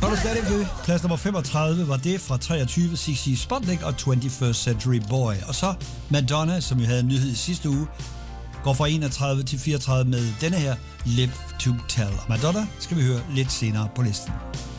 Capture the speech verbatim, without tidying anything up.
Så er det stadig det. Plads nummer femogtredive var det fra treogtyve, C C Sputnik og twenty-first Century Boy. Og så Madonna, som vi havde en nyhed i sidste uge, går fra enogtredive til fireogtredive med denne her Live to Tell. Og Madonna skal vi høre lidt senere på listen.